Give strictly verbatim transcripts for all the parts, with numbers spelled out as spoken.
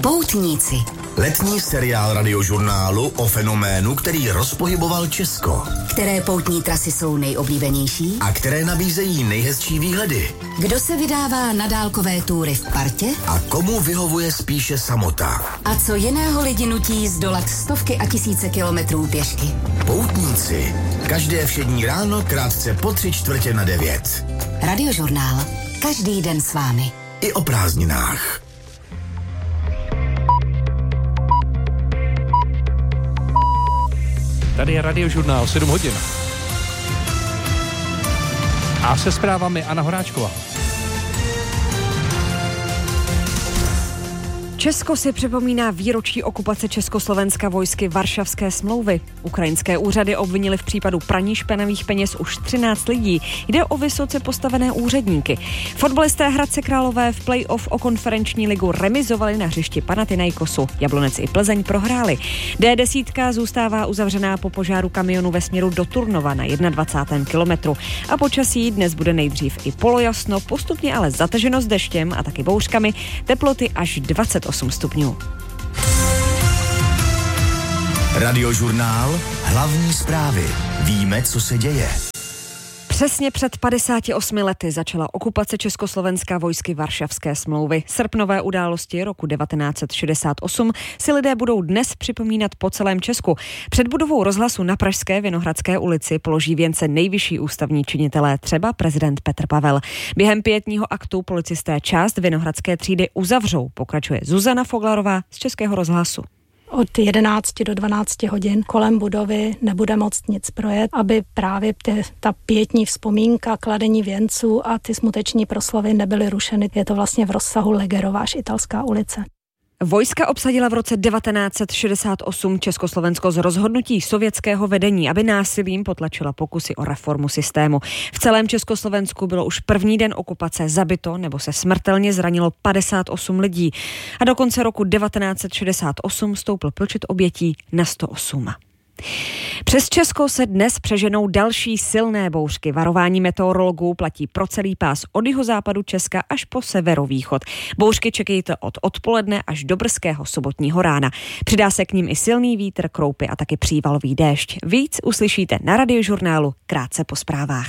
Poutníci. Letní seriál Radiožurnálu o fenoménu, který rozpohyboval Česko. Které poutní trasy jsou nejoblíbenější? A které nabízejí nejhezčí výhledy? Kdo se vydává na dálkové túry v partě? A komu vyhovuje spíše samota? A co jiného lidi nutí zdolat stovky a tisíce kilometrů pěšky? Poutníci. Každé všední ráno krátce po tři čtvrtě na devět. Radiožurnál. Každý den s vámi. I o prázdninách. Tady je Radiožurnál, sedm hodin. A se zprávami Anna Horáčková. Česko si připomíná výročí okupace Československa vojsky Varšavské smlouvy. Ukrajinské úřady obvinily v případu praní špinavých peněz už třináct lidí. Jde o vysoce postavené úředníky. Fotbalisté Hradce Králové v play-off o konferenční ligu remizovali na hřišti Panathinaikosu. Jablonec i Plzeň prohráli. D deset zůstává uzavřená po požáru kamionu ve směru do Turnova na dvacátém prvním kilometru. A počasí dnes bude nejdřív i polojasno, postupně ale zataženo s deštěm a taky bouřkami, teploty až dvacet osm stupňů. Radiožurnál, hlavní zprávy. Víme, co se děje. Přesně před padesáti osmi lety začala okupace Československa vojsky Varšavské smlouvy. Srpnové události roku devatenáct set šedesát osm si lidé budou dnes připomínat po celém Česku. Před budovou rozhlasu na Pražské Vinohradské ulici položí věnce nejvyšší ústavní činitelé, třeba prezident Petr Pavel. Během pětního aktu policisté část Vinohradské třídy uzavřou, pokračuje Zuzana Foglarová z Českého rozhlasu. Od jedenácti do dvanácti hodin kolem budovy nebude moct nic projet, aby právě ty, ta pětní vzpomínka, kladení věnců a ty smuteční proslovy nebyly rušeny. Je to vlastně v rozsahu Legerova až Italská ulice. Vojska obsadila v roce devatenáct set šedesát osm Československo z rozhodnutí sovětského vedení, aby násilím potlačila pokusy o reformu systému. V celém Československu bylo už první den okupace zabito nebo se smrtelně zranilo padesát osm lidí. A do konce roku devatenáct set šedesát osm stoupl počet obětí na sto osm. Přes Česko se dnes přeženou další silné bouřky. Varování meteorologů platí pro celý pás od jihozápadu Česka až po severovýchod. Bouřky čekejte od odpoledne až do brzkého sobotního rána. Přidá se k nim i silný vítr, kroupy a taky přívalový déšť. Víc uslyšíte na Radiožurnálu krátce po zprávách.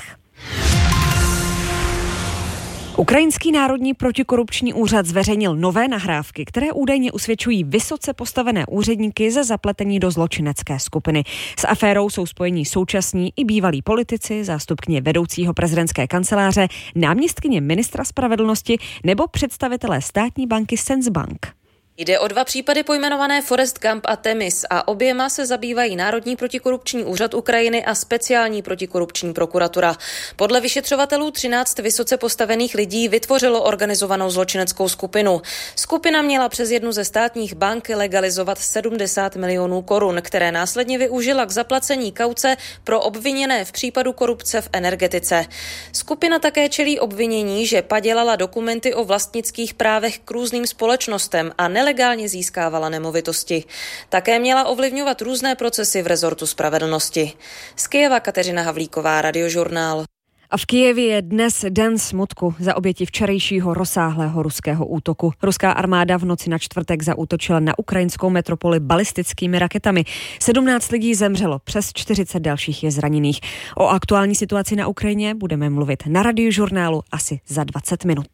Ukrajinský národní protikorupční úřad zveřejnil nové nahrávky, které údajně usvědčují vysoce postavené úředníky ze zapletení do zločinecké skupiny. S aférou jsou spojení současní i bývalí politici, zástupkyně vedoucího prezidentské kanceláře, náměstkyně ministra spravedlnosti nebo představitelé státní banky Sensbank. Jde o dva případy pojmenované Forest Gump a Temis a oběma se zabývají Národní protikorupční úřad Ukrajiny a speciální protikorupční prokuratura. Podle vyšetřovatelů třináct vysoce postavených lidí vytvořilo organizovanou zločineckou skupinu. Skupina měla přes jednu ze státních bank legalizovat sedmdesát milionů korun, které následně využila k zaplacení kauce pro obviněné v případu korupce v energetice. Skupina také čelí obvinění, že padělala dokumenty o vlastnických právech k různým společnostem a nelegálně získávala nemovitosti. Také měla ovlivňovat různé procesy v rezortu spravedlnosti. Z Kyjeva Kateřina Havlíková, Radiožurnál. A v Kyjevě je dnes den smutku za oběti včerejšího rozsáhlého ruského útoku. Ruská armáda v noci na čtvrtek zaútočila na ukrajinskou metropoli balistickými raketami. sedmnáct lidí zemřelo, přes čtyřicet dalších je zraněných. O aktuální situaci na Ukrajině budeme mluvit na Radiožurnálu asi za dvacet minut.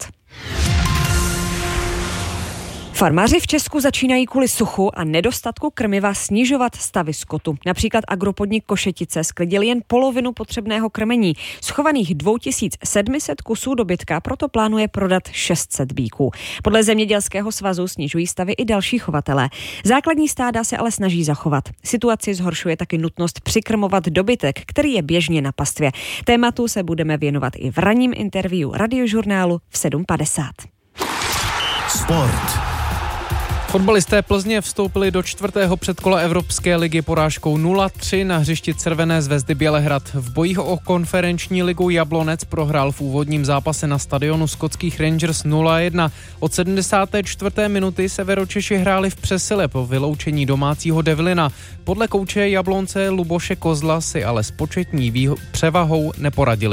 Farmáři v Česku začínají kvůli suchu a nedostatku krmiva snižovat stavy skotu. Například agropodnik Košetice sklidil jen polovinu potřebného krmení. Schovaných dva tisíce sedm set kusů dobytka proto plánuje prodat šest set býků. Podle Zemědělského svazu snižují stavy i další chovatelé. Základní stáda se ale snaží zachovat. Situaci zhoršuje taky nutnost přikrmovat dobytek, který je běžně na pastvě. Tématu se budeme věnovat i v ranním interview Radiožurnálu v sedm padesát. Sport. Fotbalisté Plzně vstoupili do čtvrtého předkola Evropské ligy porážkou nula tři na hřišti Červené Zvezdy Bělehrad. V bojích o konferenční ligu Jablonec prohrál v úvodním zápase na stadionu skotských Rangers nula jedna. Od sedmdesáté čtvrté minuty Severočeši hráli v přesile po vyloučení domácího Devlina. Podle kouče Jablonce Luboše Kozla si ale s početní výho- převahou neporadili.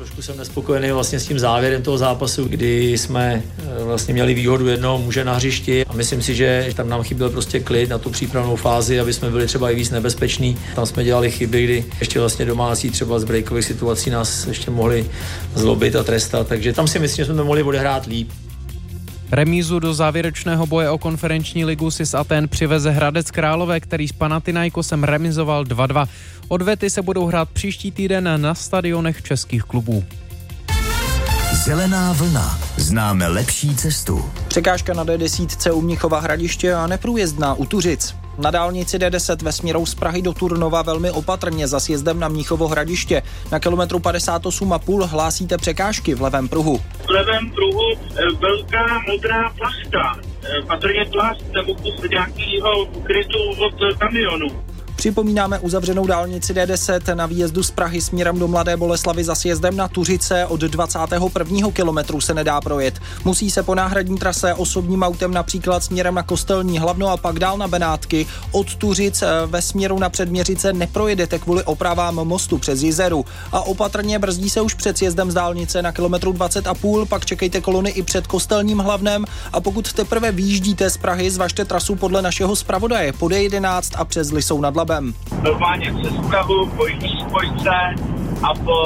Trošku jsem nespokojený vlastně s tím závěrem toho zápasu, kdy jsme vlastně měli výhodu jednoho muže na hřišti a myslím si, že tam nám chyběl prostě klid na tu přípravnou fázi, aby jsme byli třeba i víc nebezpeční. Tam jsme dělali chyby, kdy ještě vlastně domácí třeba z breakových situací nás ještě mohli zlobit a trestat, takže tam si myslím, že jsme to mohli odehrát líp. Remízu do závěrečného boje o konferenční ligu si z Athén přiveze Hradec Králové, který s Panathinaikosem remizoval dva dva. Odvety se budou hrát příští týden na stadionech českých klubů. Zelená vlna. Známe lepší cestu. Překážka na D deset u Mnichova Hradiště a neprůjezdná u Tuřic. Na dálnici D deset ve směru z Prahy do Turnova velmi opatrně za sjezdem na Mnichovo Hradiště. Na kilometru padesát osm a půl hlásíte překážky v levém pruhu. V levém pruhu velká modrá plachta, patrně plast nebo kus nějakého krytu od kamionu. Připomínáme uzavřenou dálnici D deset na výjezdu z Prahy směrem do Mladé Boleslavi za sjezdem na Tuřice. Od dvacátého prvního kilometru se nedá projet. Musí se po náhradní trase osobním autem například směrem na Kostelní Hlavno a pak dál na Benátky. Od Tuřic ve směru na Předměřice neprojedete kvůli opravám mostu přes Jizeru. A opatrně brzdí se už před sjezdem z dálnice na kilometru dvacet a půl, pak čekejte kolony i před Kostelním Hlavnem a pokud teprve vyjíždíte z Prahy, zvažte trasu podle našeho zpravodaje po D jedenáct a přes Lisou nad Labem. Normálně přes Prahu po jižní spojce a po